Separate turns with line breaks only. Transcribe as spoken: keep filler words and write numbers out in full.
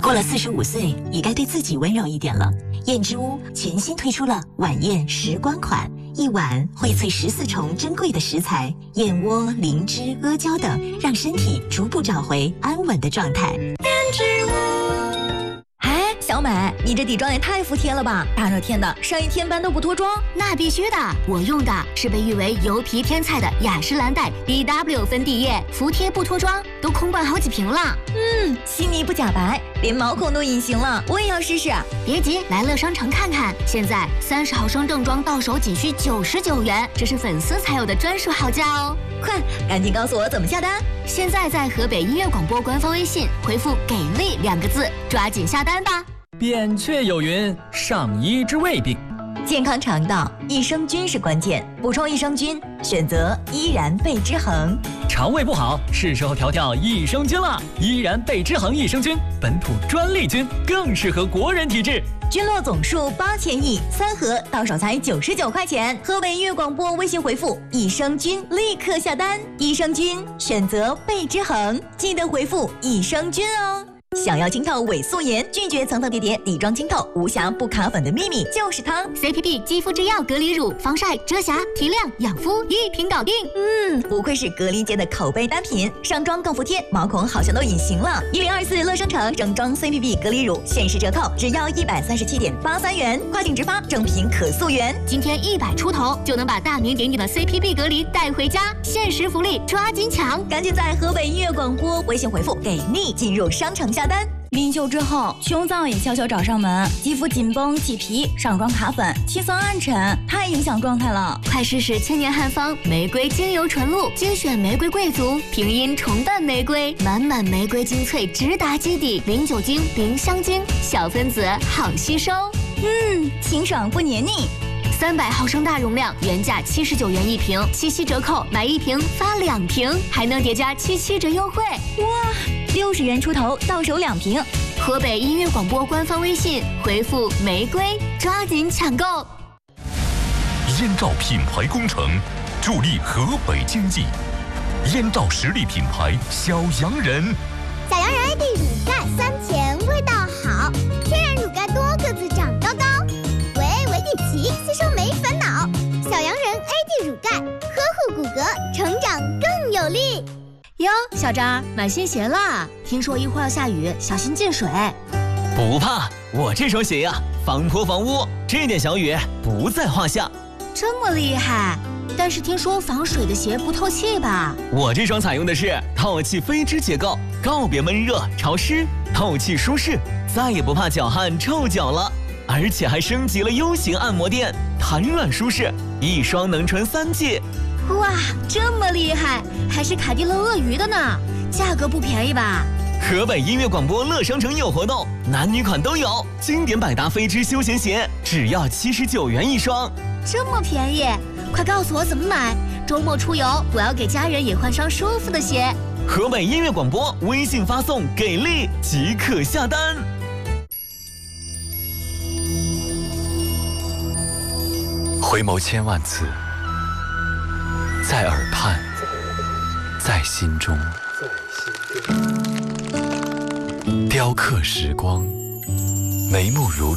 过了四十五岁，也该对自己温柔一点了。燕之屋全新推出了晚宴时光款，一碗荟萃十四重珍贵的食材，燕窝、灵芝、阿胶等，让身体逐步找回安稳的状态。燕之屋。
哎，小美，你这底妆也太服帖了吧！大热天的，上一天班都不脱妆？
那必须的，我用的是被誉为油皮天菜的雅诗兰黛 B W 粉底液，服帖不脱妆，都空罐好几瓶了。
嗯，细腻不假白，连毛孔都隐形了，我也要试试。
别急，来乐商城看看，现在三十毫升正装到手仅需九十九元，这是粉丝才有的专属好价哦！
快，赶紧告诉我怎么下单。
现在在河北音乐广播官方微信回复“给力”两个字，抓紧下单吧。
扁鹊有云：上医之未病。
健康肠道，益生菌是关键，补充益生菌，选择依然贝之恒。
肠胃不好，是时候调调益生菌了。依然贝之恒益生菌，本土专利菌，更适合国人体质。
菌落总数八千亿，三盒到手才九十九块钱。河北音乐广播微信回复益生菌，立刻下单。益生菌选择贝之恒，记得回复益生菌哦。想要清透伪素颜，拒绝层层叠叠，底妆清透，无瑕不卡粉的秘密就是它。
C P P 肌肤之钥隔离乳，防晒、遮瑕、提亮、养肤一瓶搞定。
嗯，不愧是隔离界的口碑单品，上妆更服帖，毛孔好像都隐形了。一零二四乐生城整装 C P P 隔离乳限时折扣，只要一百三十七点八三元，跨境直发，正品可溯源。
今天一百出头就能把大名鼎鼎的 C P P 隔离带回家，限时福利，抓紧抢！
赶紧在河北音乐广播微信回复给力，进入商城下单。
临休之后，胸燥也悄悄找上门，肌肤紧绷起皮，上妆卡粉，气色暗沉，太影响状态了。
快试试千年汉方玫瑰精油纯露，精选玫瑰贵族，平阴重瓣玫瑰，满满玫瑰精粹直达基底，零酒精、零香精，小分子好吸收。
嗯，清爽不黏腻。
三百毫升大容量，原价七十九元一瓶，七夕折扣买一瓶发两瓶，还能叠加七七折优惠。
哇，六十元出头到手两瓶。
河北音乐广播官方微信回复玫瑰，抓紧抢购。
燕赵品牌工程助力河北经济，燕赵实力品牌小洋人。
小洋人 A D 乳钙酸甜味道好，天然乳钙多个子长高高，维维迪奇吸收没烦恼。小洋人 A D 乳钙呵护骨骼，成长更有力。
哟，小张买新鞋啦！听说一会儿要下雨，小心进水。
不怕，我这双鞋呀，防泼防污，这点小雨不在话下。
这么厉害？但是听说防水的鞋不透气吧？
我这双采用的是透气飞织结构，告别闷热潮湿，透气舒适，再也不怕脚汗臭脚了。而且还升级了 U 型按摩垫，弹软舒适，一双能穿三季。
哇，这么厉害，还是凯迪勒鳄鱼的呢，价格不便宜吧？
河北音乐广播乐商城有活动，男女款都有，经典百搭飞织休闲鞋只要七十九元一双，
这么便宜，快告诉我怎么买，周末出游我要给家人也换双舒服的鞋。
河北音乐广播微信发送给力即可下单。
回眸千万次，在耳畔，在心中，雕刻时光，眉目如